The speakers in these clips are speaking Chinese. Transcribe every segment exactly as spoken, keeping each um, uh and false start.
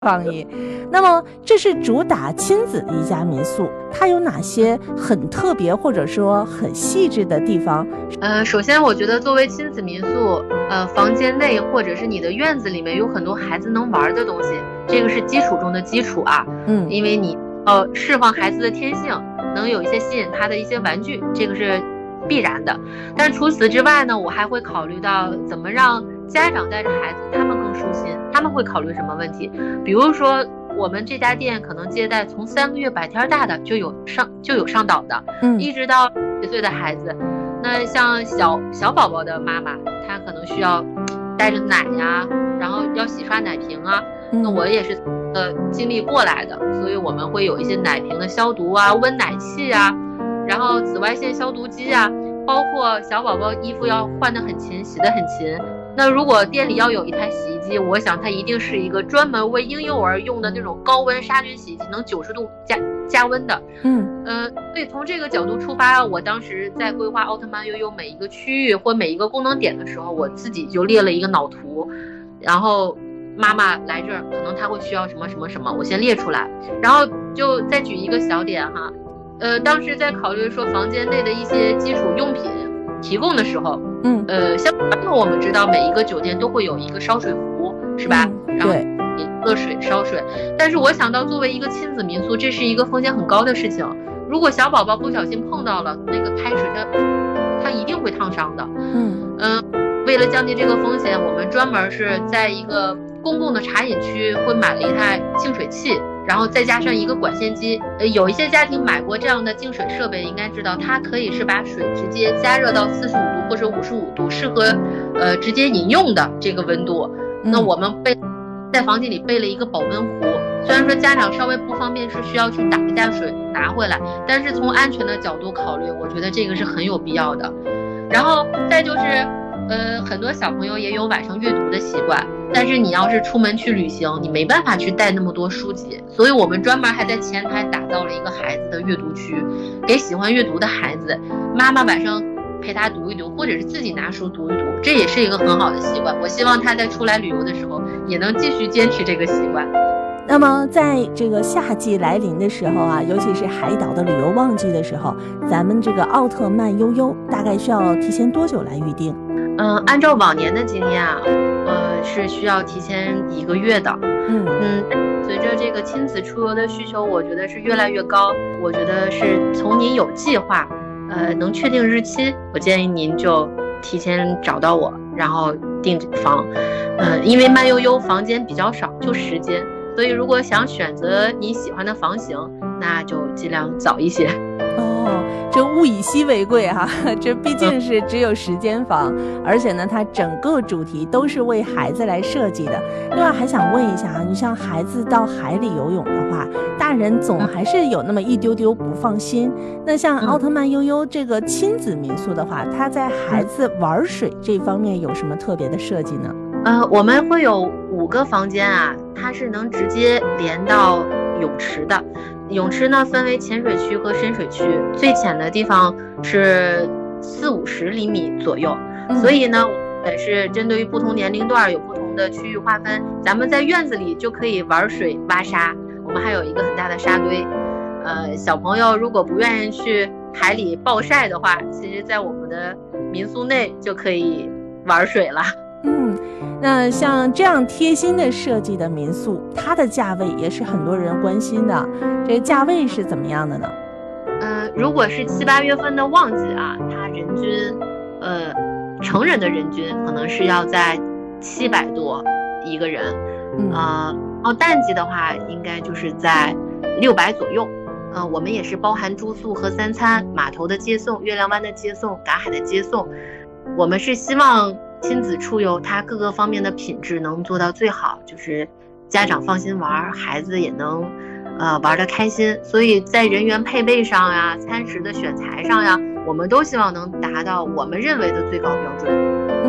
创意。那么这是主打亲子的一家民宿，它有哪些很特别或者说很细致的地方？ 呃，首先我觉得作为亲子民宿，呃，房间内或者是你的院子里面有很多孩子能玩的东西，这个是基础中的基础啊。嗯，因为你呃释放孩子的天性，能有一些吸引他的一些玩具，这个是必然的。但除此之外呢，我还会考虑到怎么让家长带着孩子他们更舒心。他们会考虑什么问题？比如说我们这家店可能接待从三个月百天大的就有上就有上岛的，嗯，一直到几岁的孩子。那像小小宝宝的妈妈，她可能需要带着奶呀，然后要洗刷奶瓶啊。那我也是呃经历过来的，所以我们会有一些奶瓶的消毒啊、温奶器啊，然后紫外线消毒机啊，包括小宝宝衣服要换得很勤、洗得很勤。那如果店里要有一台洗衣机，我想它一定是一个专门为婴幼儿用的那种高温杀菌洗衣机，能九十度加加温的。嗯，呃，所以从这个角度出发，我当时在规划奥特曼悠悠每一个区域或每一个功能点的时候，我自己就列了一个脑图，然后妈妈来这儿，可能她会需要什么什么什么，我先列出来，然后就再举一个小点哈，呃，当时在考虑说房间内的一些基础用品提供的时候，嗯，呃，像我们知道每一个酒店都会有一个烧水壶，是吧？嗯、然后也热水烧水。但是我想到作为一个亲子民宿，这是一个风险很高的事情。如果小宝宝不小心碰到了那个开水，它它一定会烫伤的。嗯嗯、呃，为了降低这个风险，我们专门是在一个公共的茶饮区会买了一台净水器。然后再加上一个管线机，呃，有一些家庭买过这样的净水设备，应该知道它可以是把水直接加热到四十五度或者五十五度，适合呃直接饮用的这个温度。那我们备在房间里备了一个保温壶，虽然说家长稍微不方便，是需要去打一下水拿回来，但是从安全的角度考虑，我觉得这个是很有必要的。然后再就是，呃，很多小朋友也有晚上阅读的习惯。但是你要是出门去旅行，你没办法去带那么多书籍，所以我们专门还在前台打造了一个孩子的阅读区，给喜欢阅读的孩子，妈妈晚上陪他读一读，或者是自己拿书读一读，这也是一个很好的习惯。我希望他在出来旅游的时候也能继续坚持这个习惯。 那么在这个夏季来临的时候啊，尤其是海岛的旅游旺季的时候，咱们这个奥特曼悠悠大概需要提前多久来预定？ 嗯，按照往年的经验啊，呃，是需要提前一个月的。嗯嗯，随着这个亲子出游的需求，我觉得是越来越高。我觉得是从您有计划，呃，能确定日期，我建议您就提前找到我，然后订房。呃，因为慢悠悠房间比较少，就十间，所以如果想选择你喜欢的房型，那就尽量早一些。 哦，这物以稀为贵哈、啊，这毕竟是只有十间房，而且呢，它整个主题都是为孩子来设计的。另外还想问一下啊，你像孩子到海里游泳的话，大人总还是有那么一丢丢不放心。那像奥特曼悠悠这个亲子民宿的话，它在孩子玩水这方面有什么特别的设计呢？ 呃，我们会有五个房间啊，它是能直接连到泳池的。泳池呢分为浅水区和深水区，最浅的地方是四五十厘米左右，嗯、所以呢也是针对于不同年龄段有不同的区域划分。咱们在院子里就可以玩水挖沙，我们还有一个很大的沙堆。呃，小朋友如果不愿意去海里暴晒的话，其实在我们的民宿内就可以玩水了。 嗯，那像这样贴心的设计的民宿，它的价位也是很多人关心的。这个价位是怎么样的呢？ 呃，如果是七八月份的旺季啊，它人均，呃，成人的人均可能是要在七百多一个人，嗯、呃，然后淡季的话，应该就是在六百左右。呃，我们也是包含住宿和三餐、码头的接送、月亮湾的接送、赶海的接送。我们是希望亲子出游，它各个方面的品质能做到最好，就是家长放心玩，孩子也能呃玩得开心。所以在人员配备上呀、餐食的选材上呀，我们都希望能达到我们认为的最高标准。 嗯，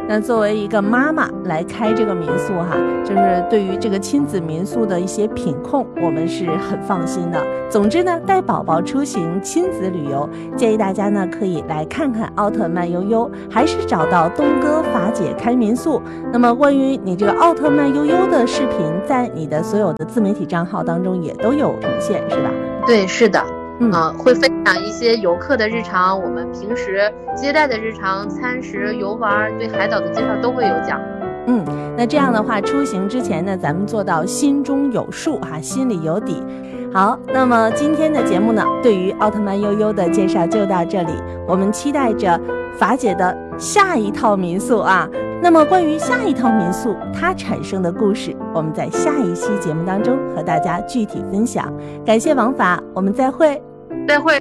那作为一个妈妈来开这个民宿哈，就是对于这个亲子民宿的一些品控，我们是很放心的。总之呢，带宝宝出行亲子旅游，建议大家呢可以来看看奥特曼悠悠，还是找到东哥法姐开民宿。那么关于你这个奥特曼悠悠的视频，在你的所有的自媒体账号当中也都有呈现，是吧？ 对，是的。 嗯、 呃，会分享一些游客的日常，我们平时接待的日常、餐食、游玩，对海岛的介绍都会有讲。 嗯，那这样的话，出行之前呢，咱们做到心中有数哈，心里有底。好，那么今天的节目呢，对于奥特曼悠悠的介绍就到这里，我们期待着法姐的下一套民宿啊。那么关于下一套民宿它产生的故事，我们在下一期节目当中和大家具体分享。感谢王法，我们再会。 再会。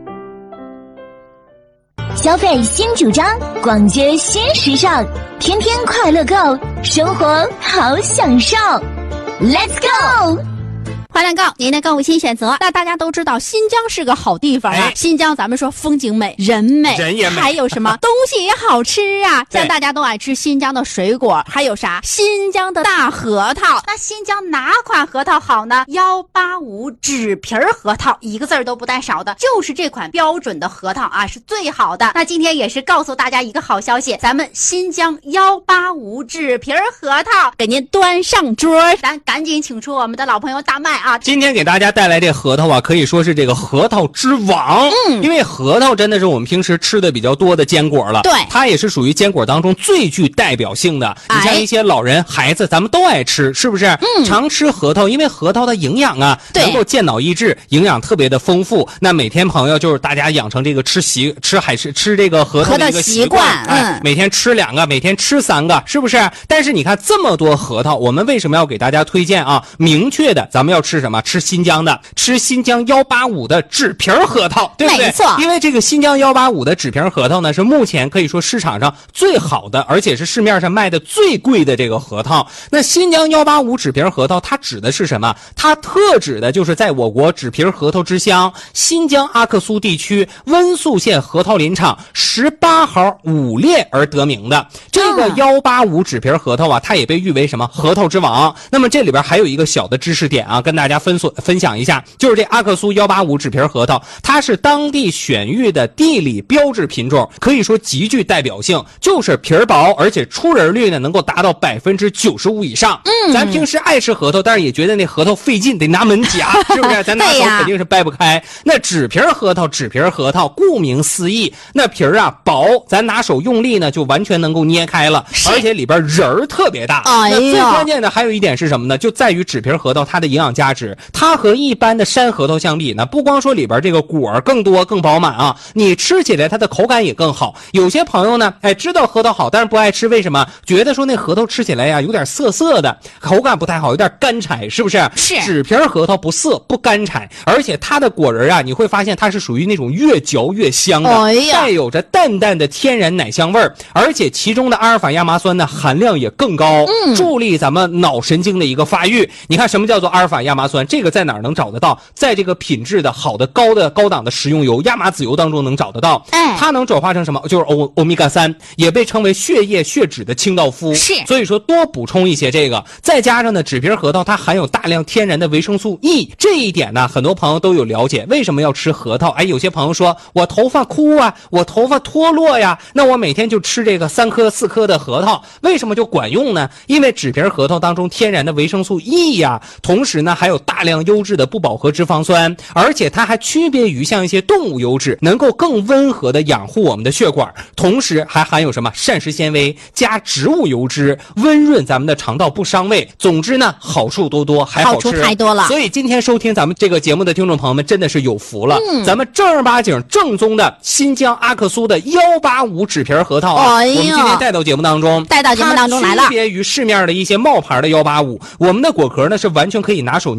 消费新主张，逛街新时尚，天天快乐购，生活好享受。Let's go！ 快乐购，您的购物新选择。那大家都知道新疆是个好地方啊， 哎、 新疆咱们说风景美，人美， 人也美， 还有什么东西也好吃啊，像大家都爱吃新疆的水果，还有啥新疆的大核桃。那新疆哪款核桃好呢？幺八五纸皮核桃，一个字儿都不带少的，就是这款标准的核桃啊，是最好的。那今天也是告诉大家一个好消息，咱们新疆幺八五纸皮核桃给您端上桌，咱赶紧请出我们的老朋友大麦啊！ 今天给大家带来这核桃啊，可以说是这个核桃之王。嗯，因为核桃真的是我们平时吃的比较多的坚果了。 对， 它也是属于坚果当中最具代表性的。 哎、 你像一些老人、孩子，咱们都爱吃，是不是？嗯，常吃核桃，因为核桃的营养啊，能够健脑益智，营养特别的丰富。那每天朋友就是大家养成这个吃习吃海吃吃这个核桃的一个习惯， 嗯， 每天吃两个，每天吃三个，是不是？但是你看这么多核桃，我们为什么要给大家推荐啊？明确的，咱们要吃什么？吃新疆的，吃新疆幺八五的纸皮核桃，对不对？ 没错， 因为这个新疆幺八五的纸皮核桃呢，是目前可以说市场上最好的，而且是市面上卖的最贵的这个核桃。那新疆幺八五纸皮核桃，它指的是什么？它特指的就是在我国纸皮核桃之乡新疆阿克苏地区温宿县核桃林场十八号五列而得名的这个幺八五纸皮核桃啊，它也被誉为什么核桃之王。那么这里边还有一个小的知识点啊，跟大家分所分享一下，就是这阿克苏幺八五纸皮核桃，它是当地选育的地理标志品种，可以说极具代表性，就是皮儿薄，而且出仁率呢能够达到百分之九十五以上。嗯，咱平时爱吃核桃，但是也觉得那核桃费劲，得拿门夹，是不是？咱拿手肯定是掰不开。那纸皮核桃，纸皮核桃，顾名思义，那皮儿啊薄，咱拿手用力呢就完全能够捏开了，而且里边仁儿特别大。 哎呀， 那最关键的还有一点是什么呢？就在于纸皮核桃它的营养价值，它和一般的山核桃相比呢，不光说里边这个果更多更饱满啊，你吃起来它的口感也更好。有些朋友呢，哎，知道核桃好，但是不爱吃，为什么？觉得说那核桃吃起来呀有点涩涩的，口感不太好，有点干柴，是不是？ 是。 纸皮核桃不涩不干柴，而且它的果仁啊，你会发现它是属于那种越嚼越香的， 哎呀， 带有着淡淡的天然奶香味儿，而且其中的阿尔法亚麻酸呢含量也更高，嗯，助力咱们脑神经的一个发育。你看什么叫做阿尔法亚麻酸？这个在哪儿能找得到？在这个品质的好的高的高档的食用油亚麻籽油当中能找得到。哎，它能转化成什么？就是欧欧米伽三，也被称为血液血脂的清道夫。 是， 所以说多补充一些这个，再加上呢，纸皮核桃它含有大量天然的维生素 E， 这一点呢，很多朋友都有了解。为什么要吃核桃？哎，有些朋友说我头发枯啊，我头发脱落呀，那我每天就吃这个三颗四颗的核桃，为什么就管用呢？因为纸皮核桃当中天然的维生素 E 呀，同时呢还有大量优质的不饱和脂肪酸，而且它还区别于像一些动物油脂，能够更温和的养护我们的血管，同时还含有什么膳食纤维加植物油脂，温润咱们的肠道不伤胃。总之呢，好处多多，还好吃， 好处太多了。 所以今天收听咱们这个节目的听众朋友们真的是有福了，嗯，咱们正儿八经正宗的新疆阿克苏的幺八五纸皮核桃啊，哎，我们今天带到节目当中， 带到节目当中来了。 区别于市面的一些冒牌的幺八五，我们的果壳呢是完全可以拿手捏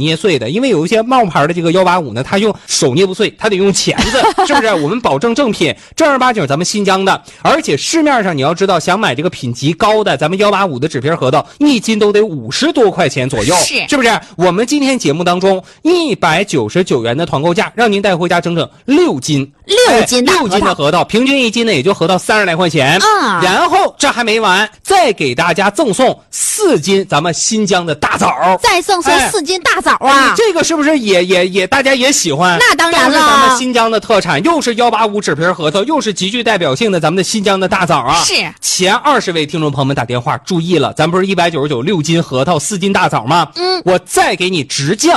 捏碎的，因为有一些冒牌的这个一八五呢，它用手捏不碎，它得用钳子，是不是？我们保证正品，正儿八经咱们新疆的。而且市面上你要知道，想买这个品级高的咱们一八五的纸皮核桃，一斤都得五十多块钱左右， 是是不是？我们今天节目当中一百九十九元的团购价，让您带回家整整六斤， 六斤六斤的核桃，平均一斤呢也就核桃三十来块钱。 嗯， 然后这还没完，再给大家赠送四斤咱们新疆的大枣， 再赠送四斤大枣啊！ 哎、这个是不是也也也大家也喜欢？ 那当然了， 都是咱们新疆的特产，又是一八五纸皮核桃，又是极具代表性的咱们的新疆的大枣啊！ 是前二十位听众朋友们打电话注意了，咱不是一百九十九六斤核桃四斤大枣吗？ 嗯， 我再给你直降